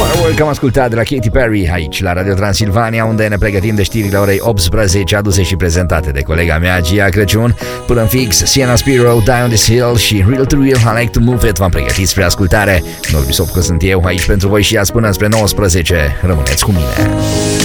Firework am ascultat de la Katy Perry aici la Radio Transilvania, unde ne pregătim de știrile orei 18 aduse și prezentate de colega mea Gia Crăciun. Până în fix, Sienna Spiro, Die on This Hill și Real to Real, I Like to Move It v-am pregătit spre ascultare. Norbi Sopcă sunt eu aici pentru voi și azi până spre 19. Rămâneți cu mine.